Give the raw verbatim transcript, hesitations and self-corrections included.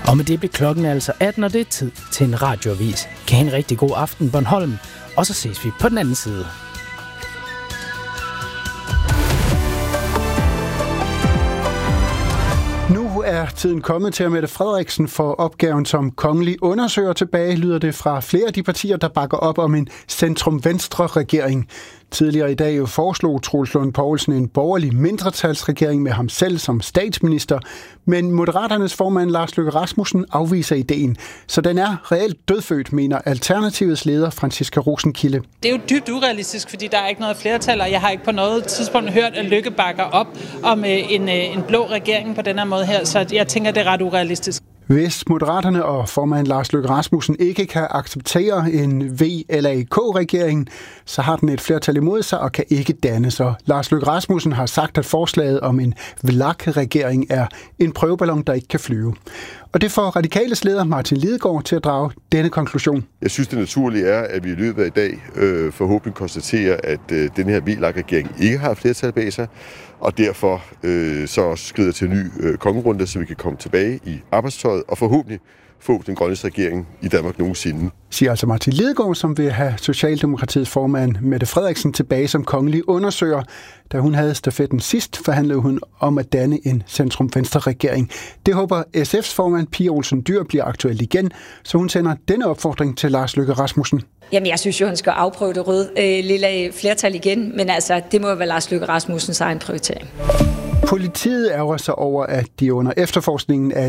Og med det blev klokken altså atten, og det er tid til en radioavis. Kan have en rigtig god aften, Bornholm, og så ses vi på den anden side. Nu er tiden kommet til, at Mette Frederiksen får opgaven som kongelig undersøger tilbage, lyder det fra flere af de partier, der bakker op om en centrum-venstre-regering. Tidligere i dag jo foreslog Troels Lund Poulsen en borgerlig mindretalsregering med ham selv som statsminister, men Moderaternes formand Lars Løkke Rasmussen afviser ideen, så den er reelt dødfødt, mener Alternativets leder Franciska Rosenkilde. Det er jo dybt urealistisk, fordi der er ikke noget flertal, og jeg har ikke på noget tidspunkt hørt, at Løkke bakker op om en, en blå regering på den her måde her, så jeg tænker, det er ret urealistisk. Hvis Moderaterne og formand Lars Løkke Rasmussen ikke kan acceptere en V L A K-regering, så har den et flertal imod sig og kan ikke danne sig. Lars Løkke Rasmussen har sagt, at forslaget om en V L A K-regering er en prøveballon, der ikke kan flyve. Og det får Radikales leder Martin Lidegaard til at drage denne konklusion. Jeg synes, det naturlige er, at vi i løbet af i dag øh, forhåbentlig konstaterer, at øh, den her V L A K-regering ikke har flertal bag sig, og derfor øh, så også skrider til en ny øh, kongerunde, så vi kan komme tilbage i arbejdstøjet og forhåbentlig få den grønneste regering i Danmark nogensinde. Siger altså Martin Lidegaard, som vil have Socialdemokratiets formand Mette Frederiksen tilbage som kongelig undersøger. Da hun havde stafetten sidst, forhandlede hun om at danne en centrum-venstre-regering. Det håber S F's formand Pia Olsen Dyhr bliver aktuelt igen, så hun sender denne opfordring til Lars Løkke Rasmussen. Jamen, jeg synes jo, han skal afprøve det røde øh, lille flertal igen, men altså, det må jo være Lars Løkke Rasmussens egen prioritering. Politiet ærger sig over, at de under efterforskningen af